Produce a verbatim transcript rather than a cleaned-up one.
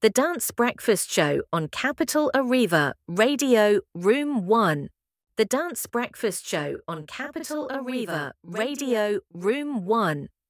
The Dance Breakfast Show on Capital Arriva, Radio Room one. The Dance Breakfast Show on Capital Arriva, Radio Room one.